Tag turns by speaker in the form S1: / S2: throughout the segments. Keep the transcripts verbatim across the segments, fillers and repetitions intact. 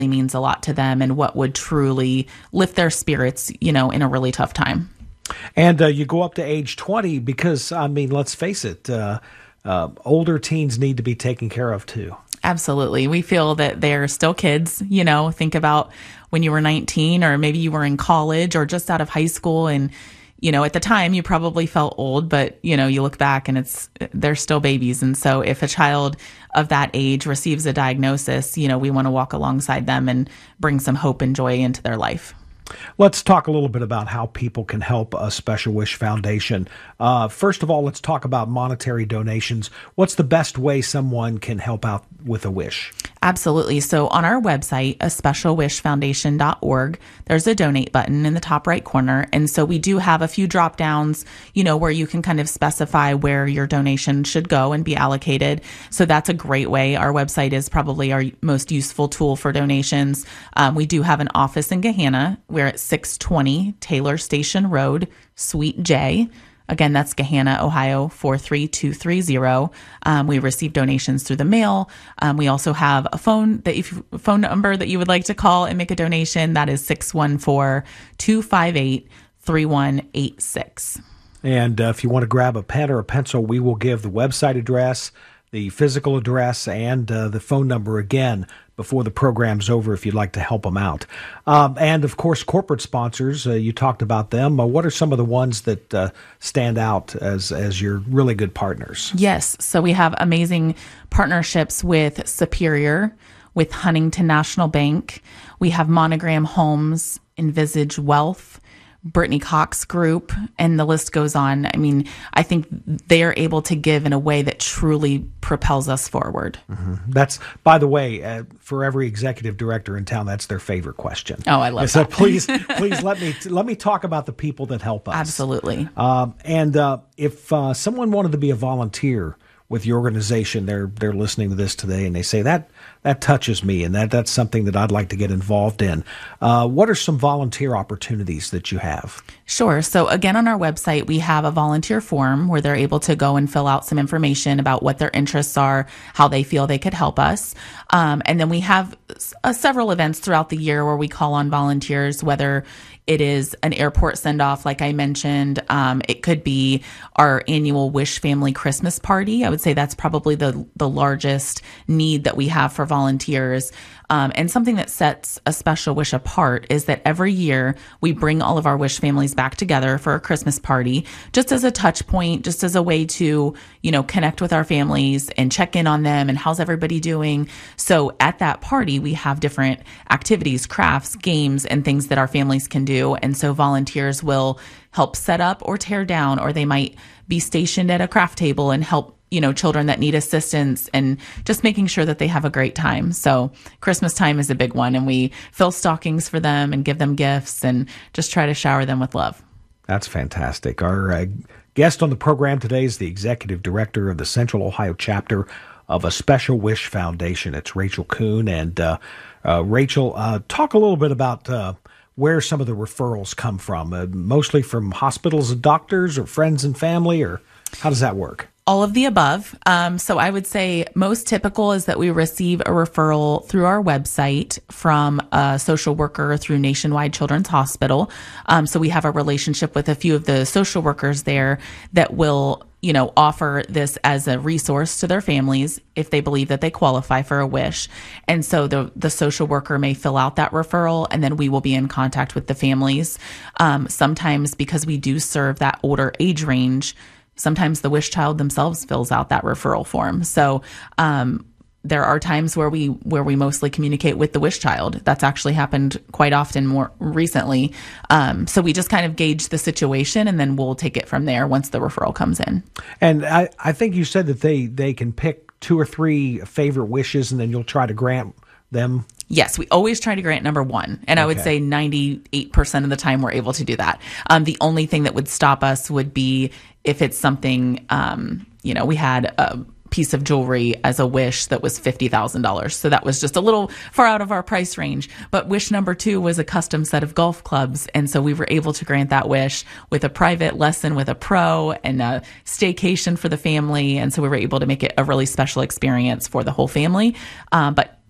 S1: means a lot to them and what would truly lift their spirits, you know, in a really tough time.
S2: And uh, you go up to age twenty because, I mean, let's face it, uh, uh, older teens need to be taken care of too.
S1: Absolutely. We feel that they're still kids. You know, think about when you were nineteen, or maybe you were in college or just out of high school. And, you know, at the time you probably felt old, but, you know, you look back and it's, they're still babies. And so if a child of that age receives a diagnosis, you know, we want to walk alongside them and bring some hope and joy into their life.
S2: Let's talk a little bit about how people can help a Special Wish Foundation. Uh, first of all, let's talk about monetary donations. What's the best way someone can help out with a wish?
S1: Absolutely. So on our website, a special wish foundation dot org, there's a donate button in the top right corner. And so we do have a few drop downs, you know, where you can kind of specify where your donation should go and be allocated. So that's a great way. Our website is probably our most useful tool for donations. Um, we do have an office in Gahanna. We're at six twenty Taylor Station Road, Suite J. Again, that's Gahanna, Ohio, four three two three zero. Um, we receive donations through the mail. Um, we also have a phone that if phone number that you would like to call and make a donation. That is six one four, two five eight, three one eight six.
S2: And uh, if you want to grab a pen or a pencil, we will give the website address, the physical address, and uh, the phone number again before the program's over if you'd like to help them out. Um, and, of course, corporate sponsors, uh, you talked about them. Uh, what are some of the ones that uh, stand out as, as your really good partners?
S1: Yes. So we have amazing partnerships with Superior, with Huntington National Bank. We have Monogram Homes, Envisage Wealth, Brittany Cox Group, and the list goes on. I mean, I think they are able to give in a way that truly propels us forward.
S2: Mm-hmm. That's, by the way, uh, for every executive director in town, that's their favorite question.
S1: Oh, I love
S2: so
S1: that.
S2: please, please let me let me talk about the people that help us.
S1: Absolutely.
S2: Um, and uh, if uh, someone wanted to be a volunteer with your organization, they're they're listening to this today, and they say that that touches me, and that that's something that I'd like to get involved in. Uh, what are some volunteer opportunities that you have?
S1: Sure. So again, on our website, we have a volunteer form where they're able to go and fill out some information about what their interests are, how they feel they could help us. Um, and then we have uh, several events throughout the year where we call on volunteers, whether it is an airport send-off, like I mentioned. Um, it could be our annual Wish Family Christmas Party. I would say that's probably the the largest need that we have for volunteers. Um, and something that sets a Special Wish apart is that every year we bring all of our Wish families back together for a Christmas party, just as a touch point, just as a way to, you know, connect with our families and check in on them and how's everybody doing. So at that party, we have different activities, crafts, games, and things that our families can do. And so volunteers will help set up or tear down, or they might be stationed at a craft table and help, you know, children that need assistance, and just making sure that they have a great time. So Christmas time is a big one, and we fill stockings for them and give them gifts and just try to shower them with love.
S2: That's fantastic. Our uh, guest on the program today is the executive director of the Central Ohio chapter of a Special Wish Foundation. It's Rachel Kuhn. And uh, uh, Rachel, uh, talk a little bit about uh, where some of the referrals come from, uh, mostly from hospitals and doctors or friends and family, or how does that work?
S1: All of the above. Um, so I would say most typical is that we receive a referral through our website from a social worker through Nationwide Children's Hospital. Um, so we have a relationship with a few of the social workers there that will, you know, offer this as a resource to their families if they believe that they qualify for a wish. And so the the social worker may fill out that referral, and then we will be in contact with the families. Um, sometimes, because we do serve that older age range, sometimes the wish child themselves fills out that referral form. So um, there are times where we where we mostly communicate with the wish child. That's actually happened quite often more recently. Um, so we just kind of gauge the situation, and then we'll take it from there once the referral comes in. And
S2: I, I think you said that they, they can pick two or three favorite wishes, and then you'll try to grant them.
S1: Yes, we always try to grant number one. And okay. I would say ninety-eight percent of the time we're able to do that. Um, the only thing that would stop us would be if it's something, um, you know, we had a piece of jewelry as a wish that was fifty thousand dollars. So that was just a little far out of our price range. But wish number two was a custom set of golf clubs. And so we were able to grant that wish with a private lesson with a pro and a staycation for the family. And so we were able to make it a really special experience for the whole family. Um, but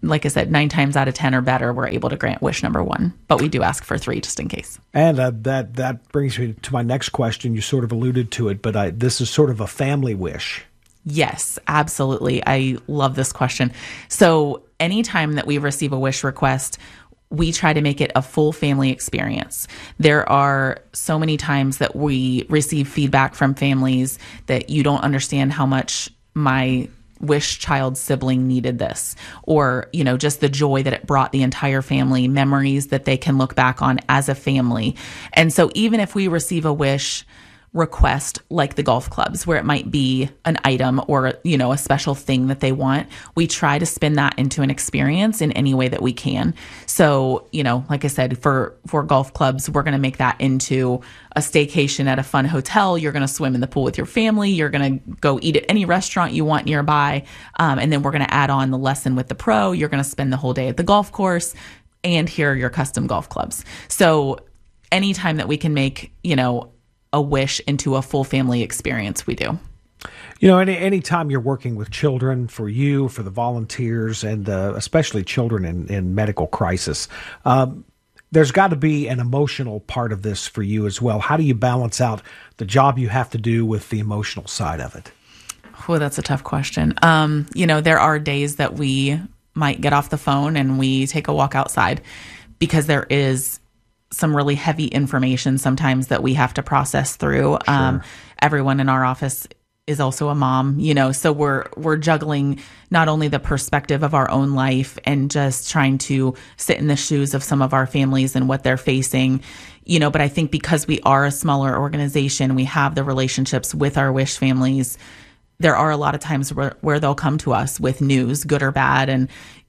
S1: like I said, nine times out of ten or better, we're able to grant wish number one. But we do ask for three just in case.
S2: And uh, that that brings me to my next question. You sort of alluded to it, but I, this is sort of a family wish.
S1: Yes, absolutely. I love this question. So anytime that we receive a wish request, we try to make it a full family experience. There are so many times that we receive feedback from families that you don't understand how much my wish child sibling needed this, or, you know, just the joy that it brought the entire family, memories that they can look back on as a family. And so even if we receive a wish request like the golf clubs, where it might be an item or, you know, a special thing that they want, we try to spin that into an experience in any way that we can. So, you know, like I said, for, for golf clubs, we're going to make that into a staycation at a fun hotel. You're going to swim in the pool with your family. You're going to go eat at any restaurant you want nearby. Um, and then we're going to add on the lesson with the pro. You're going to spend the whole day at the golf course, and here are your custom golf clubs. So anytime that we can make, you know, a wish into a full family experience, we do.
S2: You know, any anytime you're working with children, for you, for the volunteers, and uh, especially children in, in medical crisis, um, there's got to be an emotional part of this for you as well. How do you balance out the job you have to do with the emotional side of it?
S1: Oh, that's a tough question. Um, you know, there are days that we might get off the phone and we take a walk outside, because there is some really heavy information sometimes that we have to process through.
S2: Sure.
S1: Um, everyone in our office is also a mom, you know, so we're, we're juggling not only the perspective of our own life and just trying to sit in the shoes of some of our families and what they're facing, you know, but I think because we are a smaller organization, we have the relationships with our wish families. There are a lot of times where, where they'll come to us with news, good or bad, and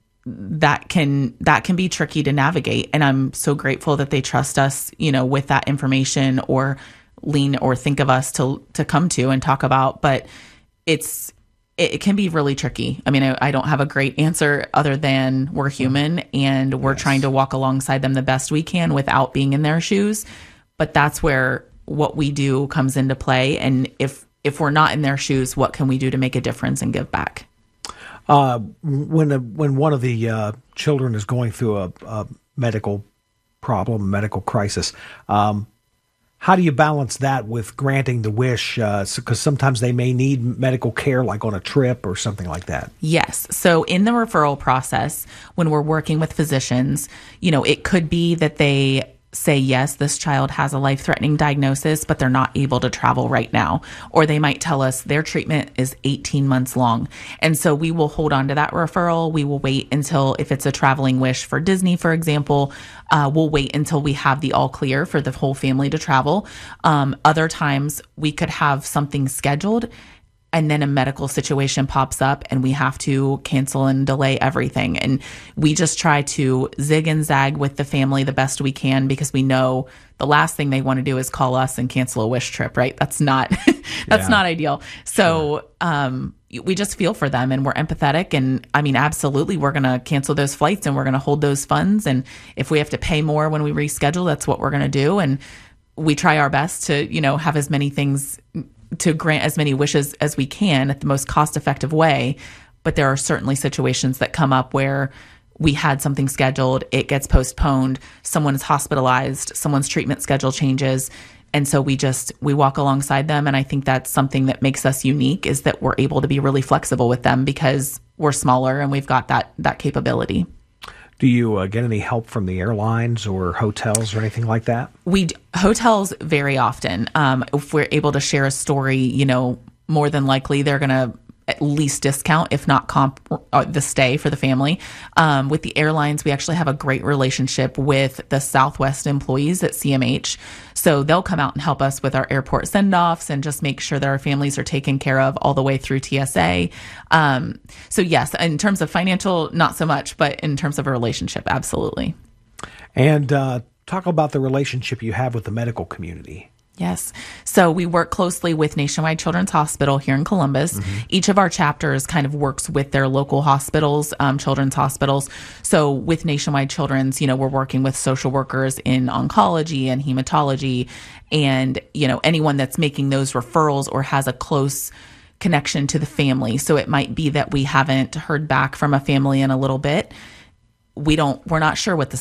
S1: that can that can be tricky to navigate. And I'm so grateful that they trust us, you know, with that information, or lean or think of us to to come to and talk about. But it's it, it can be really tricky. I mean, I, I don't have a great answer other than we're human, and we're
S2: Yes.
S1: trying to walk alongside them the best we can without being in their shoes. But that's where what we do comes into play. And if if we're not in their shoes, what can we do to make a difference and give back?
S2: Uh, when a, when one of the uh, children is going through a, a medical problem, medical crisis, um, how do you balance that with granting the wish? Because uh, sometimes they may need medical care, like on a trip or something like that.
S1: Yes. So in the referral process, when we're working with physicians, you know, it could be that they say, yes, this child has a life-threatening diagnosis, but they're not able to travel right now. Or they might tell us their treatment is eighteen months long. And so we will hold on to that referral. We will wait until, if it's a traveling wish for Disney, for example, uh, we'll wait until we have the all clear for the whole family to travel. Um, other times we could have something scheduled, and then a medical situation pops up and we have to cancel and delay everything. And we just try to zig and zag with the family the best we can, because we know the last thing they want to do is call us and cancel a wish trip, right? That's not, that's
S2: Yeah.
S1: not ideal. So, um, we just feel for them, and we're empathetic. And I mean, absolutely, we're going to cancel those flights and we're going to hold those funds. And if we have to pay more when we reschedule, that's what we're going to do. And we try our best to, you know, have as many things, to grant as many wishes as we can at the most cost-effective way. But there are certainly situations that come up where we had something scheduled, it gets postponed, someone's hospitalized, someone's treatment schedule changes. And so we just, we walk alongside them. And I think that's something that makes us unique, is that we're able to be really flexible with them because we're smaller and we've got that, that capability.
S2: Do you uh, get any help from the airlines or hotels or anything like that? We
S1: d- hotels very often. Um, if we're able to share a story, you know, more than likely they're going to at least discount, if not comp, uh, the stay for the family. Um, with the airlines, we actually have a great relationship with the Southwest employees at C M H. So they'll come out and help us with our airport send-offs and just make sure that our families are taken care of all the way through T S A. Um, so yes, in terms of financial, not so much, but in terms of a relationship, absolutely.
S2: And uh, talk about the relationship you have with the medical community.
S1: Yes. So we work closely with Nationwide Children's Hospital here in Columbus. Mm-hmm. Each of our chapters kind of works with their local hospitals, um, children's hospitals. So with Nationwide Children's, you know, we're working with social workers in oncology and hematology, and, you know, anyone that's making those referrals or has a close connection to the family. So it might be that we haven't heard back from a family in a little bit. We don't, we're not sure what the